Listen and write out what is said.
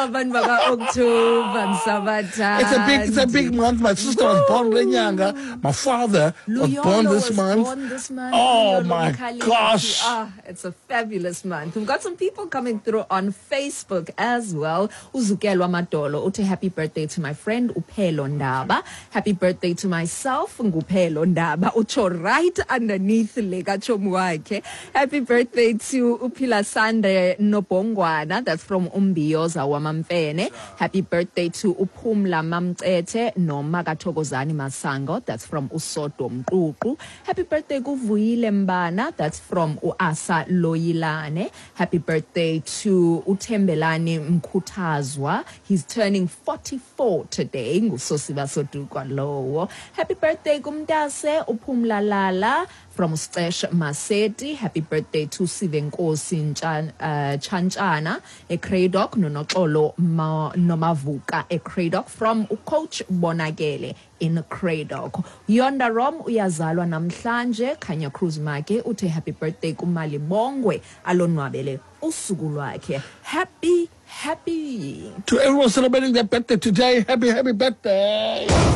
It's a big month. My sister was born Lenyanga. My father was born this month. Oh my gosh. It's a fabulous month. We've got some people coming through on Facebook as well. Uzukelwa Madolo, uthi happy birthday to my friend Upelo Ndaba. Happy birthday to myself, Ngupelo Ndaba. Ucho right underneath lega chomwake. Happy birthday to Upila Sande Nopongwana. That's from Umbioza Wamamfene. Happy birthday to Upumla Mamtete no Magatogozani Masango. That's from Usoto Mkuku. Happy birthday Guvuyile Mbana. That's from Uasa Loyilane. Happy birthday to Utembelani Mkutazwa. He's turning 44 today. Ngusosiba Sotukwa Lowo. Happy birthday Gumdase Upumlalala from Stesh Maseti. Happy birthday to Sivenkosi Chanchana, a Craddock, Nonokolo Nomavuka, a Craddock from Coach Bonagele in Craddock. Yonda Rom Uyazalwa Namhlanje, Kanya Cruz Make, Ute happy birthday Kumali Bongwe, Alonwabele, Usugu lwakhe. Happy To everyone celebrating their birthday today, happy birthday.